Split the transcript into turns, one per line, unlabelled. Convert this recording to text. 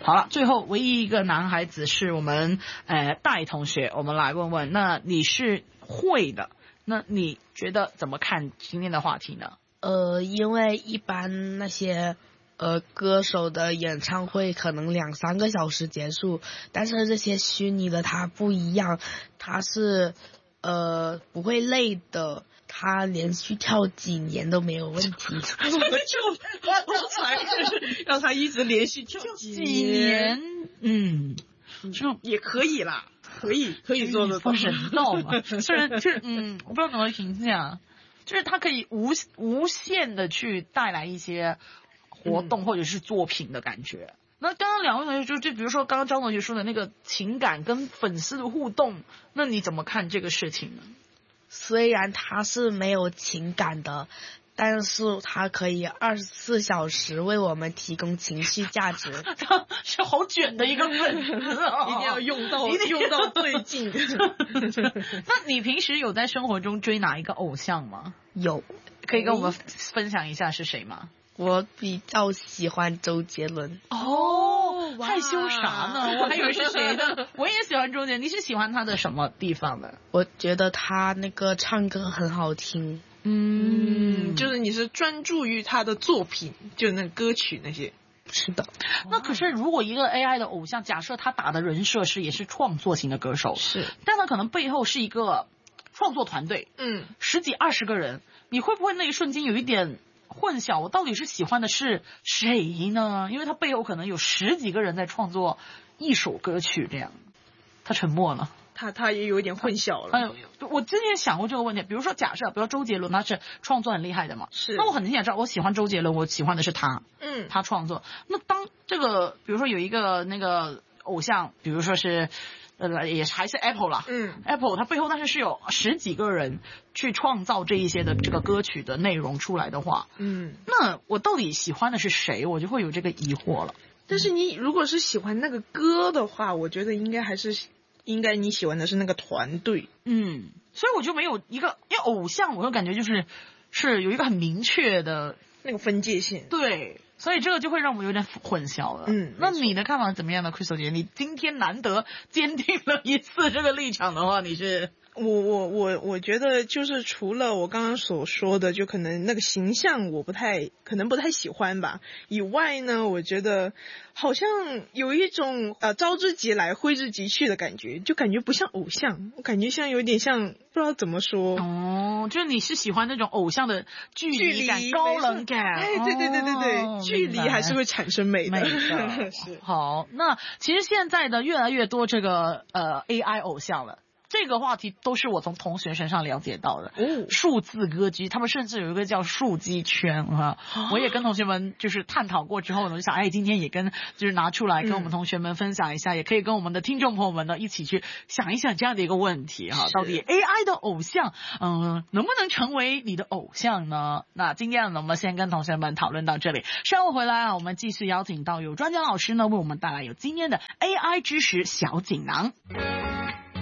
好了，最后唯一一个男孩子是我们戴同学，我们来问问，那你是会的，那你觉得怎么看今天的话题呢？
因为一般那些歌手的演唱会可能2-3个小时结束，但是这些虚拟的它不一样，它是不会累的，他连续跳几年都没有问题。
我才就是让他一直连续跳几年，
就
也可以啦，可以做得到，
人道嘛，就是我不知道怎么评价，就是他可以无限的去带来一些活动或者是作品的感觉。那刚刚两位同学就比如说刚刚张同学说的那个情感跟粉丝的互动，那你怎么看这个事情呢？
虽然他是没有情感的，但是他可以24小时为我们提供情绪价值。
是好卷的一个粉丝，
一定要用到最近。
那你平时有在生活中追哪一个偶像吗？
有，
可以跟我们分享一下是谁吗？
我比较喜欢周杰伦。
害羞啥呢？我还以为是谁呢。我也喜欢周杰伦，你是喜欢他的什么地方的？
我觉得他那个唱歌很好听。
就是你是专注于他的作品，就那歌曲那些。
是的。
那可是如果一个 AI 的偶像，假设他打的人设也是创作型的歌手，
是，
但他可能背后是一个创作团队，10几20个人，你会不会那一瞬间有一点混淆，我到底是喜欢的是谁呢？因为他背后可能有10几个人在创作一首歌曲，这样。他沉默了，
他也有一点混淆了。
我之前想过这个问题，比如说假设，比如周杰伦他是创作很厉害的嘛，
是，
那我很明显知道我喜欢周杰伦，我喜欢的是他，他创作。那当这个比如说有一个那个偶像，比如说是。也还是 Apple 啦，Apple 它背后但是有10几个人去创造这一些的这个歌曲的内容出来的话，那我到底喜欢的是谁，我就会有这个疑惑了。
但是你如果是喜欢那个歌的话，我觉得应该你喜欢的是那个团队，
所以我就没有一个，因为偶像我就感觉是有一个很明确的
那个分界线，
对。所以这个就会让我有点混淆了。那你的看法怎么样呢 ，Crystal 姐？你今天难得坚定了一次这个立场的话，你是？
我觉得就是除了我刚刚所说的，就可能那个形象我可能不太喜欢吧以外呢，我觉得好像有一种招之即来挥之即去的感觉，就感觉不像偶像，我感觉有点像不知道怎么说。
就是你是喜欢那种偶像的距离感、高冷感。
对，距离还是会产生美的。
是。好，那其实现在的越来越多这个AI 偶像了。这个话题都是我从同学身上了解到的。数字歌姬，他们甚至有一个叫数机圈我也跟同学们就是探讨过之后呢，我就想今天也就是拿出来跟我们同学们分享一下，也可以跟我们的听众朋友们呢一起去想一想这样的一个问题到底 AI 的偶像能不能成为你的偶像呢？那今天呢我们先跟同学们讨论到这里，稍后回来我们继续邀请到有专家老师呢为我们带来有今天的 AI 知识小锦囊。